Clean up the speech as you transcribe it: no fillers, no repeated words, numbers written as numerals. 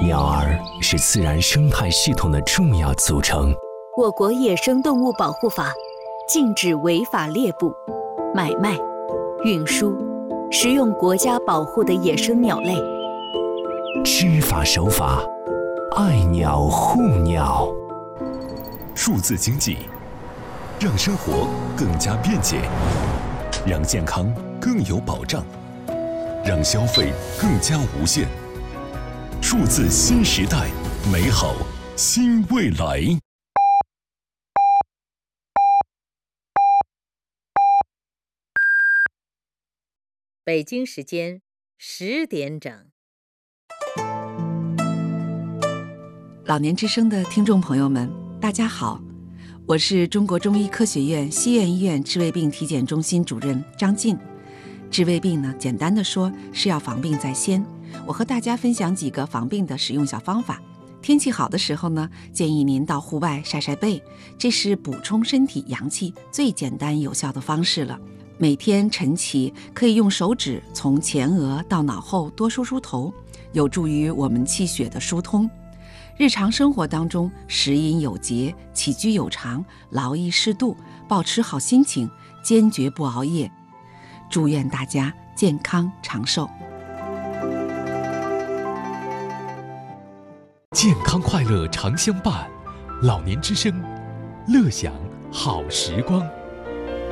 鸟儿是自然生态系统的重要组成。 我国野生动物保护法禁止违法猎捕、买卖、运输、食用国家保护的野生鸟类。 知法守法，爱鸟护鸟。 数字经济，让生活更加便捷，让健康更有保障，让消费更加无限。数字新时代，美好新未来。 北京时间10点整。 老年之声的听众朋友们，大家好，我是中国中医科学院西苑医院治胃病体检中心主任张晋。治胃病呢，简单的说是要防病在先。我和大家分享几个防病的使用小方法。天气好的时候呢，建议您到户外晒晒背，这是补充身体阳气最简单有效的方式了。每天晨起可以用手指从前额到脑后多梳梳头，有助于我们气血的疏通。日常生活当中，食饮有节，起居有常，劳逸适度，保持好心情，坚决不熬夜。祝愿大家健康长寿。 健康快乐常相伴，老年之声，乐享好时光。